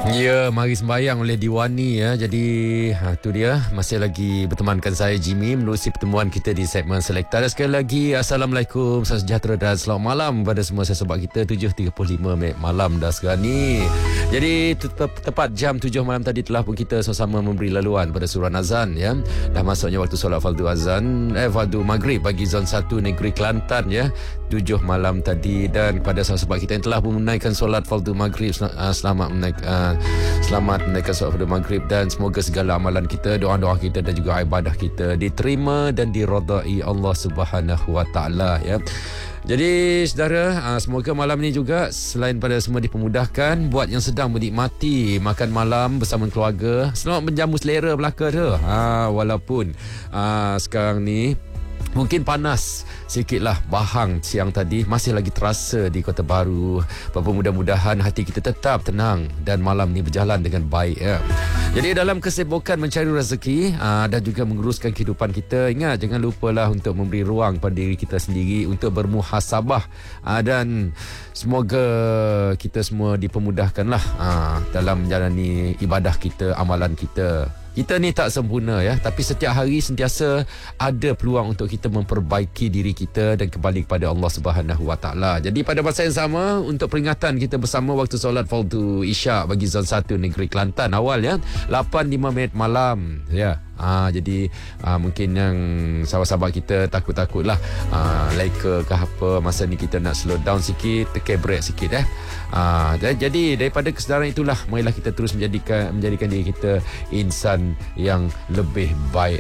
Ya, mari sembahyang oleh Diwani ya. Jadi tu dia, masih lagi bertemankan saya Jimmy menerusi pertemuan kita di segmen Selekta. Dan sekali lagi Assalamualaikum, salam sejahtera dan selamat malam kepada semua sahabat kita. 7.35 malam dah sekarang ni. Jadi tepat jam 7 malam tadi telah pun kita sama-sama memberi laluan pada surah azan ya. Dah masuknya waktu solat fardu azan fardu maghrib bagi zon 1 negeri Kelantan ya. 7 malam tadi, dan kepada sahabat kita yang telah pun menunaikan solat fardu maghrib, selamat menaikkan solat fardu maghrib, dan semoga segala amalan kita, doa-doa kita dan juga ibadah kita diterima dan diredai Allah Subhanahu Wa Taala ya. Jadi saudara, semoga malam ni juga selain pada semua dipermudahkan, buat yang sedang menikmati makan malam bersama keluarga, selamat menjamu selera belaka tu. Walaupun sekarang ni mungkin panas sikitlah, bahang siang tadi masih lagi terasa di Kota Baru. Mudah-mudahan hati kita tetap tenang dan malam ni berjalan dengan baik ya. Jadi dalam kesibukan mencari rezeki dan juga menguruskan kehidupan kita, ingat jangan lupalah untuk memberi ruang pada diri kita sendiri untuk bermuhasabah, dan semoga kita semua dipermudahkanlah dalam menjalani ibadah kita, amalan kita. Kita ni tak sempurna ya, tapi setiap hari sentiasa ada peluang untuk kita memperbaiki diri kita dan kembali kepada Allah Subhanahu Wa Taala. Jadi pada masa yang sama, untuk peringatan kita bersama waktu solat fardu Isyak bagi zon 1 negeri Kelantan awal ya, 8.05 malam ya. Jadi mungkin yang sahabat-sahabat kita takut-takutlah like ke apa, masa ni kita nak slow down sikit, tekan break sikit jadi daripada kesedaran itulah, marilah kita terus menjadikan diri kita insan yang lebih baik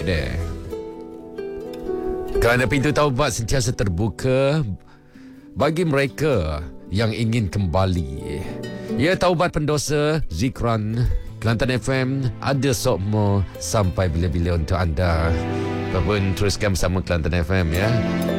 kerana pintu taubat sentiasa terbuka bagi mereka yang ingin kembali. Ya, taubat pendosa, zikran Kelantan FM ada sokmo sampai bila-bila untuk anda. Teruskan bersama Kelantan FM ya.